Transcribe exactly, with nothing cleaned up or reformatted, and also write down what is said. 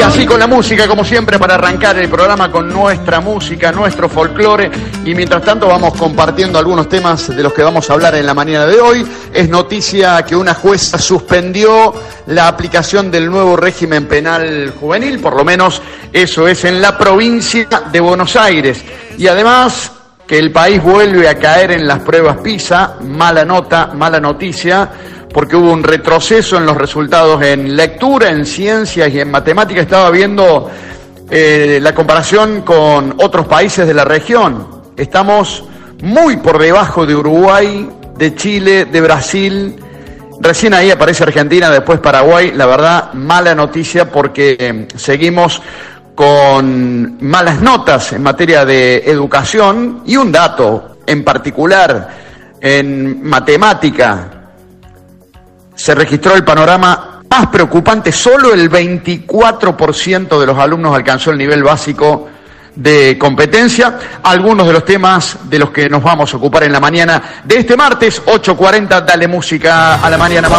Y así con la música, como siempre, para arrancar el programa con nuestra música, nuestro folclore. Y mientras tanto vamos compartiendo algunos temas de los que vamos a hablar en la mañana de hoy. Es noticia que una jueza suspendió la aplicación del nuevo régimen penal juvenil, por lo menos eso es en la provincia de Buenos Aires. Y además que el país vuelve a caer en las pruebas PISA, mala nota, mala noticia, porque hubo un retroceso en los resultados en lectura, en ciencias y en matemáticas. Estaba viendo eh, la comparación con otros países de la región. Estamos muy por debajo de Uruguay, de Chile, de Brasil. Recién ahí aparece Argentina, después Paraguay. La verdad, mala noticia porque eh, seguimos con malas notas en materia de educación. Y un dato en particular, en matemática, se registró el panorama más preocupante. Solo el veinticuatro por ciento de los alumnos alcanzó el nivel básico de competencia. Algunos de los temas de los que nos vamos a ocupar en la mañana de este martes, ocho cuarenta, dale música a la mañana. Vamos.